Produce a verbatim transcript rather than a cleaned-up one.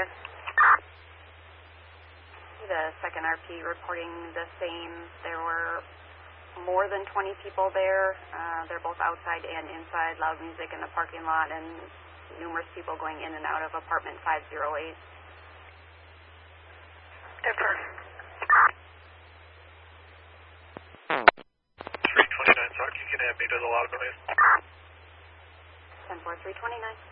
Chris. The second R P reporting the same. There were more than twenty people there. Uh, they're both outside and inside, loud music in the parking lot, and numerous people going in and out of apartment five oh eight. Denver. three twenty-nine, Sark, you can add me to the loud noise. ten four, three twenty-nine.